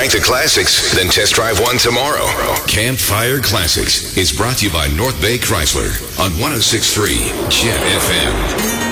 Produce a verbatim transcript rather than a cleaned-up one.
back to classics? Then test drive one tomorrow. Campfire Classics is brought to you by North Bay Chrysler on one oh six point three Jet F M.